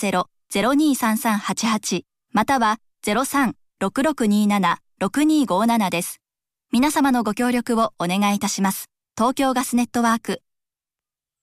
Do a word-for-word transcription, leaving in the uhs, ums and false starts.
ゼロ ゼロにーさんさんはちはち または ゼロさん ろくろくにーなな ろくにーごーなな です。皆様のご協力をお願いいたします。東京ガスネットワーク